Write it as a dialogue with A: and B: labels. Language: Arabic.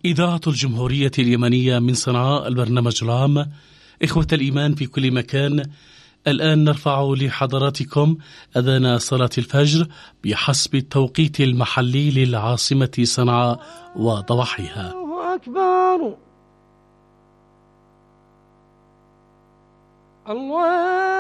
A: إذاعة الجمهورية اليمنية من صنعاء، البرنامج العام. إخوة الإيمان في كل مكان، الآن نرفع لحضراتكم أذان صلاة الفجر بحسب التوقيت المحلي للعاصمة صنعاء وضواحيها.
B: الله أكبر، الله